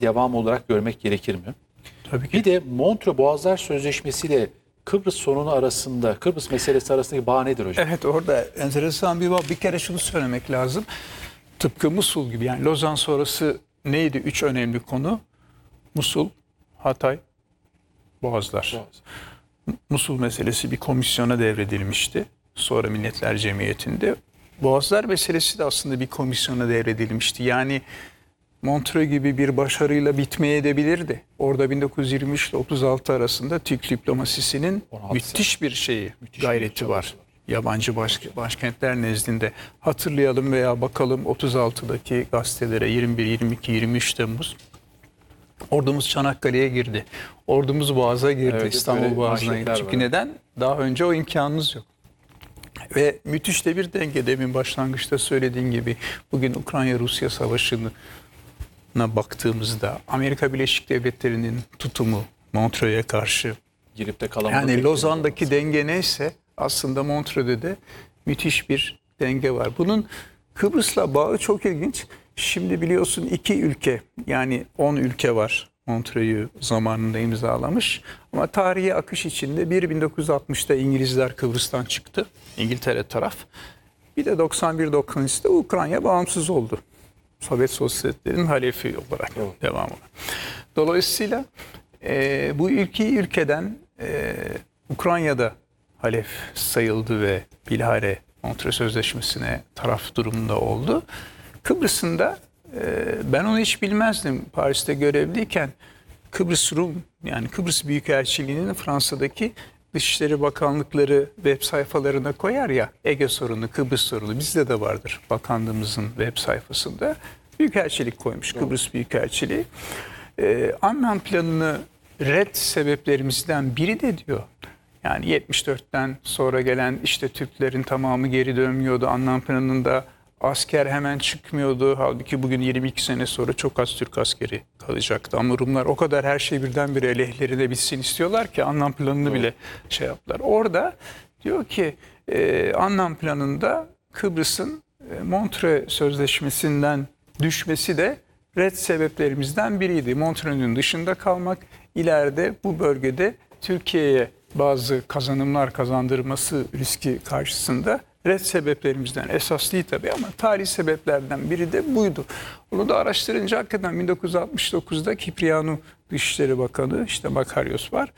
devam olarak görmek gerekir mi? Tabii ki. Bir de Montreux Boğazlar Sözleşmesi ile Kıbrıs sorunu arasında, Kıbrıs meselesi arasındaki bağ nedir hocam? Evet, orada enteresan bir var. Bir kere şunu söylemek lazım. Tıpkı Musul gibi, yani Lozan sonrası neydi? 3 önemli konu. Musul, Hatay, Boğazlar. Musul meselesi bir komisyona devredilmişti. Sonra Milletler Cemiyeti'nde. Boğazlar meselesi de aslında bir komisyona devredilmişti. Yani Montreux gibi bir başarıyla bitmeye edebilirdi. Orada 1923 ile 36 arasında Türk diplomasisinin müthiş bir gayreti var. Yabancı başkentler nezdinde. Hatırlayalım veya bakalım 36'daki gazetelere 21, 22, 23 Temmuz. Ordumuz Çanakkale'ye girdi. Ordumuz Boğaz'a girdi. Evet, İstanbul Boğazı'na girdi. Çünkü neden? Daha önce o imkanınız yok. Ve müthiş de bir denge, demin başlangıçta söylediğim gibi bugün Ukrayna-Rusya savaşına baktığımızda Amerika Birleşik Devletleri'nin tutumu Montreux'e karşı, Girip de kalamadı. yani Lozan'daki denge neyse aslında Montreux'de de müthiş bir denge var. Bunun Kıbrıs'la bağı çok ilginç. Şimdi biliyorsun 2 ülke, yani 10 ülke var Montreux'u zamanında imzalamış. Ama tarihi akış içinde 1960'da İngilizler Kıbrıs'tan çıktı. İngiltere taraf. Bir de 91-93'te Ukrayna bağımsız oldu. Sovyet Sosyetlerinin halefi olarak devamı. Dolayısıyla bu iki ülkeden Ukrayna'da halef sayıldı ve bilahare Montreux Sözleşmesi'ne taraf durumunda oldu. Kıbrıs'ın da ben onu hiç bilmezdim. Paris'te görevliyken Kıbrıs Rum, yani Kıbrıs Büyükelçiliği'nin Fransa'daki Dışişleri Bakanlıkları web sayfalarına koyar ya, Ege sorunu, Kıbrıs sorunu bizde de vardır bakanlığımızın web sayfasında. Büyükelçilik koymuş, Kıbrıs Büyükelçiliği. Anlam planını red sebeplerimizden biri de diyor. Yani 74'ten sonra gelen işte Türklerin tamamı geri dönmüyordu. Anlam planında asker hemen çıkmıyordu. Halbuki bugün 22 sene sonra çok az Türk askeri kalacaktı. Ama Rumlar o kadar her şey birdenbire aleyhlerine bitsin istiyorlar ki anlam planını bile şey yaptılar. Orada diyor ki anlam planında Kıbrıs'ın Montreux Sözleşmesi'nden düşmesi de red sebeplerimizden biriydi. Montreux'un dışında kalmak, ileride bu bölgede Türkiye'ye bazı kazanımlar kazandırması riski karşısında red sebeplerimizden, esas değil tabii ama tarihi sebeplerden biri de buydu. Onu da araştırınca hakikaten 1969'da Kiprianou Dışişleri Bakanı, işte Makarios var,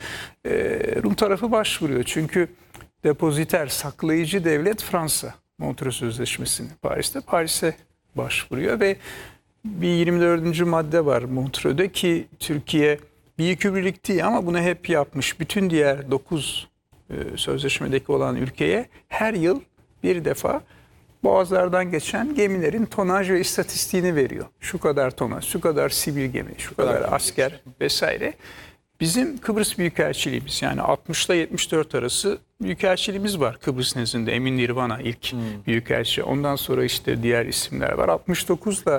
Rum tarafı başvuruyor. Çünkü depoziter, saklayıcı devlet Fransa, Montreux Sözleşmesi'ni Paris'e başvuruyor ve bir 24. madde var Montreux'de ki Türkiye bir yükümlülük değil ama bunu hep yapmış. Bütün diğer 9 sözleşmedeki olan ülkeye her yıl bir defa boğazlardan geçen gemilerin tonaj ve istatistiğini veriyor. Şu kadar tonaj, şu kadar sivil gemi, şu kadar asker vesaire. Bizim Kıbrıs Büyükelçiliğimiz, yani 60 ile 74 arası büyükelçiliğimiz var Kıbrıs nezdinde. Emin Nirvana ilk büyükelçi. Ondan sonra işte diğer isimler var. 69 ile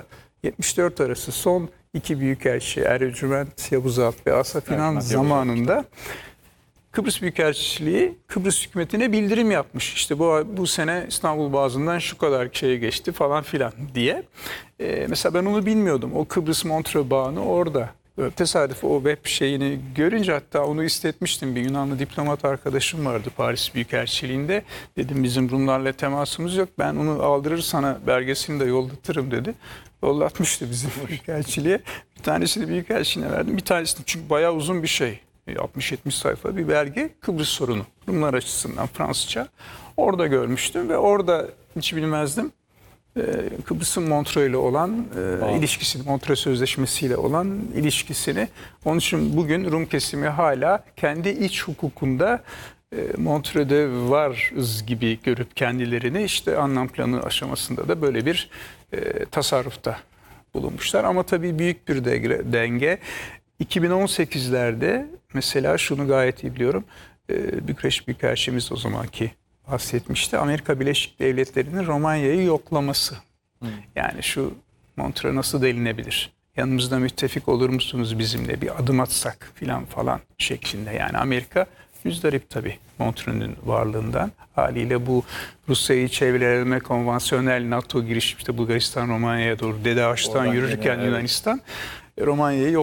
74 arası son 2 büyükelçi Ercüment Yavuzalp ve Asaf İnan zamanında Kıbrıs Büyükelçiliği Kıbrıs hükümetine bildirim yapmış. İşte bu sene İstanbul Boğazı'ndan şu kadar şeye geçti falan filan diye. Mesela ben onu bilmiyordum. O Kıbrıs Montreux bağını orada. Tesadüf o web şeyini görünce hatta onu istetmiştim. Bir Yunanlı diplomat arkadaşım vardı Paris Büyükelçiliği'nde. Dedim bizim Rumlarla temasımız yok. Ben onu aldırır sana belgesini de yollatırım dedi. Yollatmıştı bizim Büyükelçiliğe. Bir tanesini Büyükelçiliğine verdim. Bir tanesini çünkü bayağı uzun bir şey. 60-70 sayfa bir belge, Kıbrıs sorunu. Rumlar açısından Fransızca. Orada görmüştüm ve orada hiç bilmezdim. Kıbrıs'ın Montreux ile olan ilişkisini, Montreux Sözleşmesi ile olan ilişkisini. Onun için bugün Rum kesimi hala kendi iç hukukunda Montreux'de varız gibi görüp kendilerini işte anlam planı aşamasında da böyle bir tasarrufta bulunmuşlar. Ama tabii büyük bir denge. 2018'lerde mesela şunu gayet iyi biliyorum. Bükreş Büyükelçimiz o zamanki bahsetmişti. Amerika Birleşik Devletleri'nin Romanya'yı yoklaması. Yani şu Montreux nasıl delinebilir? Yanımızda müttefik olur musunuz bizimle bir adım atsak falan şeklinde. Yani Amerika müzdarip tabii Montreux'un varlığından. Haliyle bu Rusya'yı çevreleme konvansiyonel NATO girişi işte Bulgaristan Romanya'ya doğru Dede Ağaç'tan yürürken Yunanistan Romanya'yı